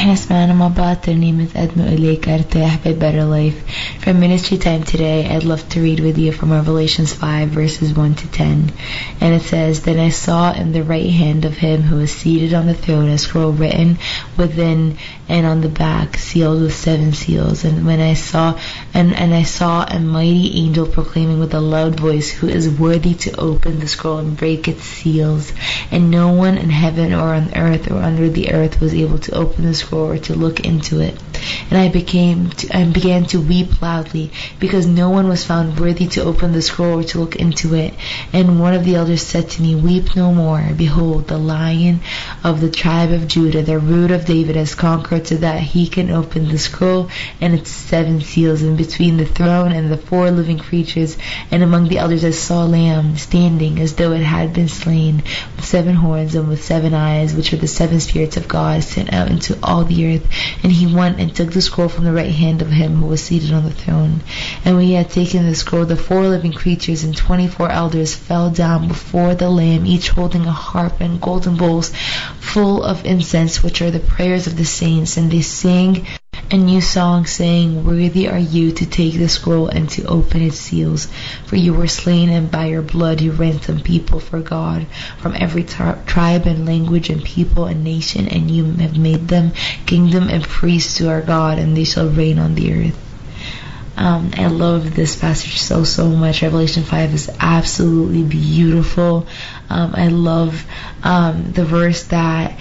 احنا سمعنا مع بعض ترنيمة أدنو إليك أرتاح by Better Life. For ministry time today, I'd love to read with you from Revelations 5 verses 1 to 10. And it says, Then I saw in the right hand of him who was seated on the throne a scroll written within and on the back, sealed with 7 seals. And I saw a mighty angel proclaiming with a loud voice, Who is worthy to open the scroll and break its seals? And no one in heaven or on earth or under the earth was able to open the scroll or to look into it. And I began to weep loudly, because no one was found worthy to open the scroll or to look into it. And one of the elders said to me, Weep no more. Behold, the Lion of the tribe of Judah, the Root of David, has conquered, so that he can open the scroll and its 7 seals. And between the throne and the 4 living creatures and among the elders I saw a lamb standing as though it had been slain, with 7 horns and with 7 eyes, which are the 7 spirits of God sent out into all the earth. And he went and took the scroll from the right hand of him who was seated on the throne. And when he had taken the scroll, the 4 living creatures and 24 elders fell down before the Lamb, each holding a harp and golden bowls full of incense, which are the prayers of the saints. And they sang a new song, saying, Worthy are you to take the scroll and to open its seals. For you were slain, and by your blood you ransomed people for God from every tribe and language and people and nation, and you have made them kingdom and priests to our God, and they shall reign on the earth. I love this passage so much. Revelation 5 is absolutely beautiful. I love the verse that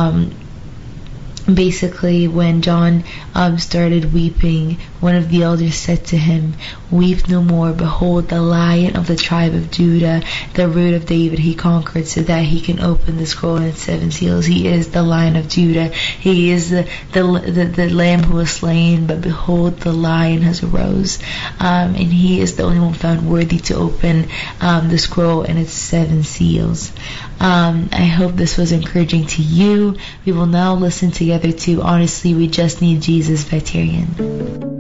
basically when John started weeping, one of the elders said to him, Weep no more. Behold, the Lion of the tribe of Judah, the Root of David, he conquered, so that he can open the scroll and its 7 seals. He is the Lion of Judah. He is the Lamb who was slain, but behold, the Lion has arose, and he is the only one found worthy to open the scroll and its 7 seals. I hope this was encouraging to you. We will now listen together to Honestly We Just Need Jesus by Tyrion.